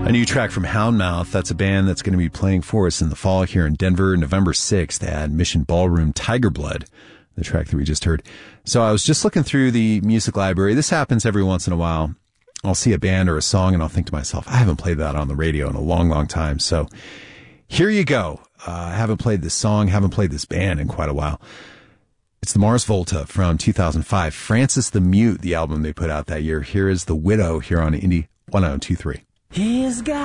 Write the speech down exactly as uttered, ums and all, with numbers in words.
A new track from Houndmouth. That's a band that's going to be playing for us in the fall here in Denver, November sixth at Mission Ballroom. Tiger Blood, the track that we just heard. So I was just looking through the music library. This happens every once in a while. I'll see a band or a song and I'll think to myself, I haven't played that on the radio in a long, long time. So here you go. Uh, I haven't played this song, haven't played this band in quite a while. It's the Mars Volta from two thousand five. Francis the Mute, the album they put out that year. Here is The Widow here on Indie one oh two three. He's got